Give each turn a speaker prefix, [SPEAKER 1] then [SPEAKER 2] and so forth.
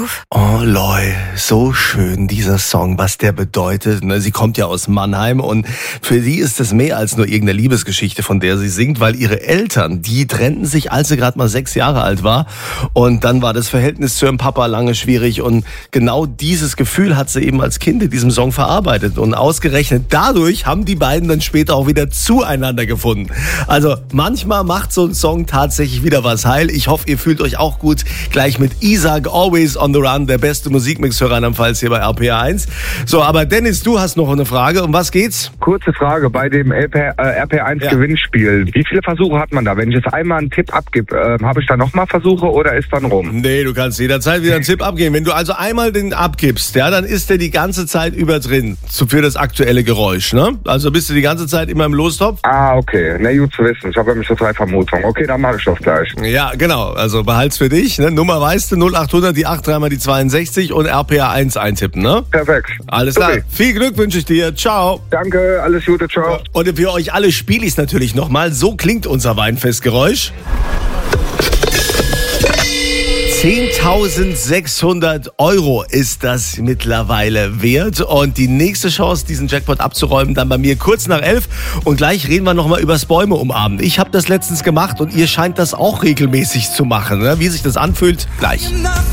[SPEAKER 1] auf.
[SPEAKER 2] Oh, Loi, so schön dieser Song, was der bedeutet. Sie kommt ja aus Mannheim und für sie ist es mehr als nur irgendeine Liebesgeschichte, von der sie singt, weil ihre Eltern, die trennten sich, als sie gerade mal 6 Jahre alt war. Und dann war das Verhältnis zu ihrem Papa lange schwierig. Und genau dieses Gefühl hat sie eben als Kind in diesem Song verarbeitet. Und ausgerechnet dadurch haben die beiden dann später auch wieder zueinander gefunden. Also manchmal macht so ein Song tatsächlich wieder was heil. Ich hoffe, ihr fühlt euch auch gut. Gleich mit Isaac, Always on the Run, der beste Musikmixhörer rheinland-pfalz hier bei RPR1. So, aber Dennis, du hast noch eine Frage. Um was geht's?
[SPEAKER 3] Kurze Frage, bei dem RPR1-Gewinnspiel, wie viele Versuche hat man da? Wenn ich jetzt einmal einen Tipp abgebe, habe ich da nochmal Versuche oder ist dann rum?
[SPEAKER 2] Nee, du kannst jederzeit wieder einen Tipp abgeben. Wenn du also einmal den abgibst, ja, dann ist der die ganze Zeit über drin für das aktuelle Geräusch, ne? Also bist du die ganze Zeit immer im Lostopf.
[SPEAKER 3] Ah, okay. Na gut zu wissen. Ich habe nämlich so 3 Vermutungen. Okay, dann mache ich das gleich.
[SPEAKER 2] Ja, genau. Also behalt's für dich. Ne? Nummer weißt du, 0800, die 8, 3 mal die 62 und RPR1 eintippen, ne?
[SPEAKER 3] Perfekt.
[SPEAKER 2] Alles klar.
[SPEAKER 3] Okay.
[SPEAKER 2] Viel Glück wünsche ich dir. Ciao.
[SPEAKER 3] Danke, alles Gute, ciao.
[SPEAKER 2] Und für euch alle spiele ich es natürlich nochmal. So klingt unser Weinfestgeräusch. 10.600 € ist das mittlerweile wert. Und die nächste Chance, diesen Jackpot abzuräumen, dann bei mir kurz nach 11. Und gleich reden wir nochmal übers Bäume umarmen. Ich habe das letztens gemacht und ihr scheint das auch regelmäßig zu machen. Ne? Wie sich das anfühlt, gleich.